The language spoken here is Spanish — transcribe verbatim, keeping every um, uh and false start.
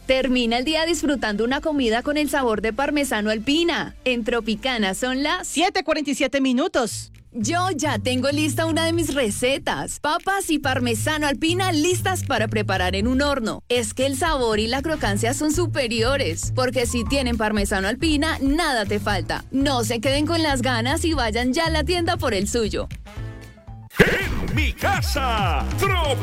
Termina el día disfrutando una comida con el sabor de parmesano alpina. En Tropicana son las siete cuarenta y siete minutos. Yo ya tengo lista una de mis recetas. Papas y parmesano alpina listas para preparar en un horno. Es que el sabor y la crocancia son superiores, porque si tienen parmesano alpina, nada te falta. No se queden con las ganas y vayan ya a la tienda por el suyo. En mi casa, Trop